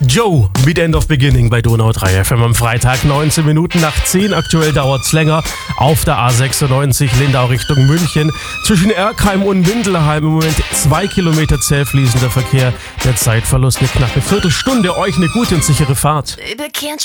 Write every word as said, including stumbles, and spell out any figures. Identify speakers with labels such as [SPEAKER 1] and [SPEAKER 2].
[SPEAKER 1] Joe mit End of Beginning bei Donau drei F M am Freitag, neunzehn Minuten nach zehn. Aktuell dauert es länger auf der A sechsundneunzig Lindau Richtung München. Zwischen Erkheim und Windelheim im Moment zwei Kilometer zäh fließender Verkehr. Der Zeitverlust eine knappe Viertelstunde. Euch eine gute und sichere Fahrt.
[SPEAKER 2] Baby, can't